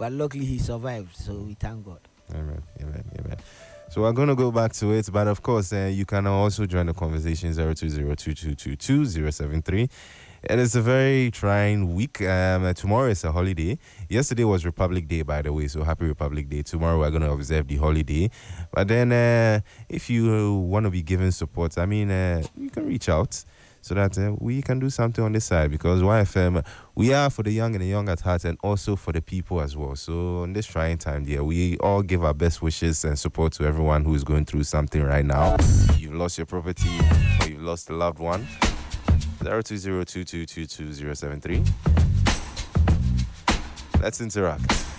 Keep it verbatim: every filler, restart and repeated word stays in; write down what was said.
but luckily he survived, so we thank God. Amen, amen, amen. So we're going to go back to it, but of course, uh, you can also join the conversation zero two zero two two two two zero seven three. It is a very trying week. Um, uh, tomorrow is a holiday. Yesterday was Republic Day, by the way, so happy Republic Day. Tomorrow we're going to observe the holiday. But then uh, if you want to be given support, I mean, uh, you can reach out so that uh, we can do something on this side, because Y F M, we are for the young and the young at heart, and also for the people as well. So in this trying time, dear, we all give our best wishes and support to everyone who is going through something right now. You've lost your property or you've lost a loved one. zero two zero two two two two zero seven three. Let's interact.